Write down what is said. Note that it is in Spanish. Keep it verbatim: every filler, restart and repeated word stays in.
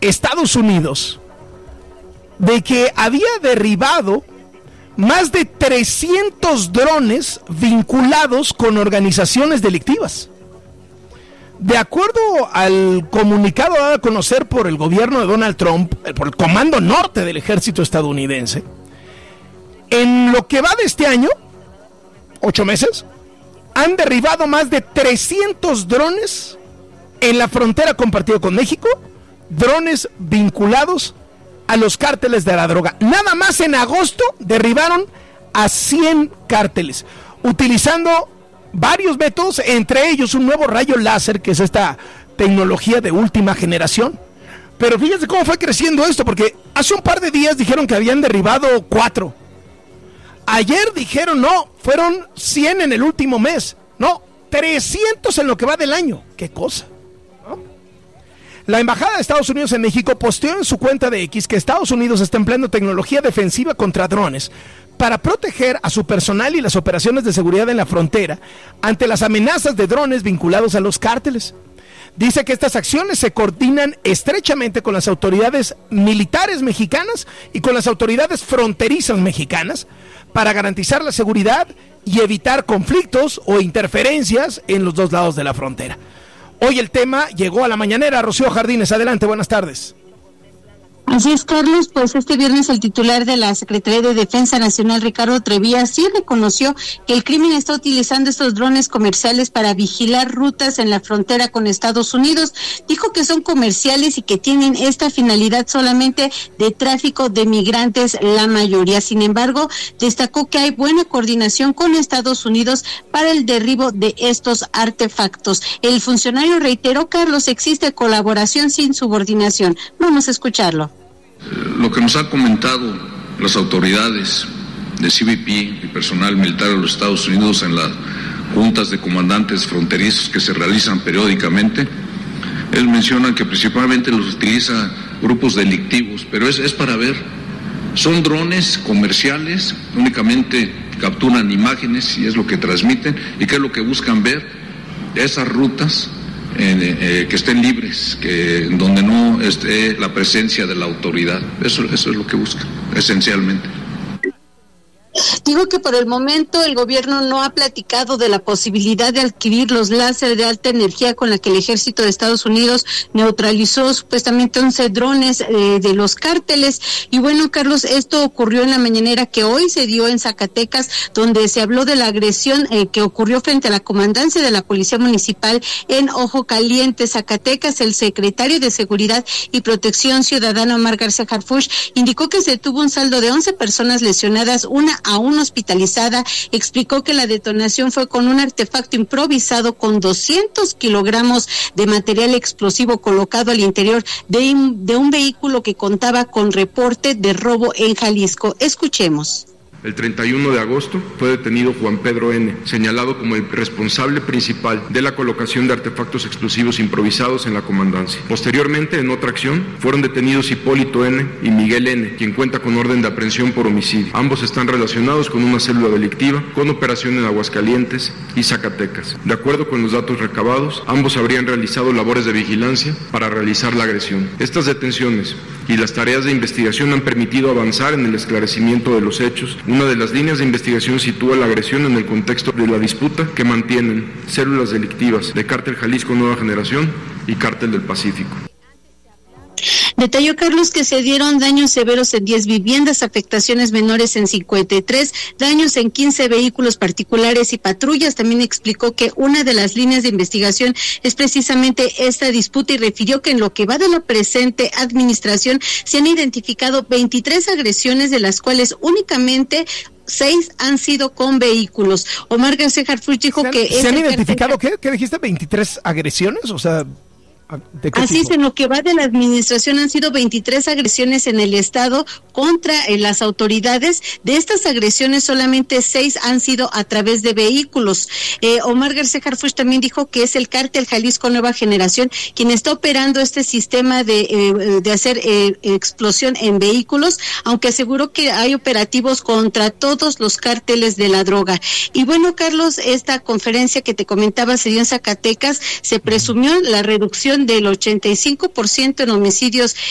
Estados Unidos de que había derribado más de trescientos drones vinculados con organizaciones delictivas. De acuerdo al comunicado dado a conocer por el gobierno de Donald Trump, por el Comando Norte del Ejército estadounidense, en lo que va de este año, ocho meses, han derribado más de trescientos drones en la frontera compartida con México, drones vinculados a los cárteles de la droga. Nada más en agosto derribaron a cien cárteles, utilizando varios métodos, entre ellos un nuevo rayo láser, que es esta tecnología de última generación. Pero fíjense cómo fue creciendo esto, porque hace un par de días dijeron que habían derribado cuatro. Ayer dijeron no, fueron cien en el último mes. No, trescientos en lo que va del año. ¿Qué cosa? ¿No? La Embajada de Estados Unidos en México posteó en su cuenta de X que Estados Unidos está empleando tecnología defensiva contra drones para proteger a su personal y las operaciones de seguridad en la frontera ante las amenazas de drones vinculados a los cárteles. Dice que estas acciones se coordinan estrechamente con las autoridades militares mexicanas y con las autoridades fronterizas mexicanas para garantizar la seguridad y evitar conflictos o interferencias en los dos lados de la frontera. Hoy el tema llegó a la mañanera. Rocío Jardines, adelante, buenas tardes. Así es, Carlos, pues este viernes el titular de la Secretaría de Defensa Nacional, Ricardo Trevía, sí reconoció que el crimen está utilizando estos drones comerciales para vigilar rutas en la frontera con Estados Unidos. Dijo que son comerciales y que tienen esta finalidad solamente de tráfico de migrantes, la mayoría. Sin embargo, destacó que hay buena coordinación con Estados Unidos para el derribo de estos artefactos. El funcionario reiteró, Carlos, existe colaboración sin subordinación. Vamos a escucharlo. Lo que nos han comentado las autoridades de C B P y personal militar de los Estados Unidos en las juntas de comandantes fronterizos que se realizan periódicamente, ellos mencionan que principalmente los utiliza grupos delictivos, pero es, es para ver, son drones comerciales, únicamente capturan imágenes y es lo que transmiten, y qué es lo que buscan ver, esas rutas Eh, eh, que estén libres, que donde no esté la presencia de la autoridad. Eso, eso es lo que busca, esencialmente. Digo que por el momento el gobierno no ha platicado de la posibilidad de adquirir los láser de alta energía con la que el ejército de Estados Unidos neutralizó supuestamente once drones eh, de los cárteles. Y bueno, Carlos, esto ocurrió en la mañanera que hoy se dio en Zacatecas, donde se habló de la agresión eh, que ocurrió frente a la comandancia de la Policía Municipal en Ojo Caliente, Zacatecas. El secretario de Seguridad y Protección Ciudadana, Omar García Harfuch, indicó que se tuvo un saldo de once personas lesionadas, una aún hospitalizada. Explicó que la detonación fue con un artefacto improvisado con doscientos kilogramos de material explosivo colocado al interior de, de un vehículo que contaba con reporte de robo en Jalisco. Escuchemos. El treinta y uno de agosto fue detenido Juan Pedro N., señalado como el responsable principal de la colocación de artefactos explosivos improvisados en la comandancia. Posteriormente, en otra acción, fueron detenidos Hipólito N. y Miguel N., quien cuenta con orden de aprehensión por homicidio. Ambos están relacionados con una célula delictiva, con operación en Aguascalientes y Zacatecas. De acuerdo con los datos recabados, ambos habrían realizado labores de vigilancia para realizar la agresión. Estas detenciones y las tareas de investigación han permitido avanzar en el esclarecimiento de los hechos. Una de las líneas de investigación sitúa la agresión en el contexto de la disputa que mantienen células delictivas de Cártel Jalisco Nueva Generación y Cártel del Pacífico. Detalló, Carlos, que se dieron daños severos en diez viviendas, afectaciones menores en cincuenta y tres, daños en quince vehículos particulares y patrullas. También explicó que una de las líneas de investigación es precisamente esta disputa y refirió que en lo que va de la presente administración se han identificado veintitrés agresiones, de las cuales únicamente seis han sido con vehículos. Omar García Harfuch dijo ¿Se han, que... ¿Se han identificado qué? ¿Qué dijiste? ¿veintitrés agresiones? O sea... Así es, en lo que va de la administración han sido veintitrés agresiones en el estado contra eh, las autoridades. De estas agresiones solamente seis han sido a través de vehículos. Eh, Omar García Harfuch también dijo que es el Cártel Jalisco Nueva Generación quien está operando este sistema de, eh, de hacer eh, explosión en vehículos, aunque aseguró que hay operativos contra todos los cárteles de la droga. Y bueno, Carlos, esta conferencia que te comentaba se dio en Zacatecas, se presumió la reducción del ochenta y cinco por ciento en homicidios